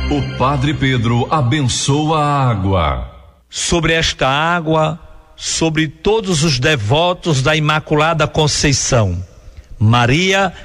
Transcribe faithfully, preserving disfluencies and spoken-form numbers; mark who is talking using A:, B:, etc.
A: O Padre Pedro abençoa a água.
B: Sobre esta água, sobre todos os devotos da Imaculada Conceição, Maria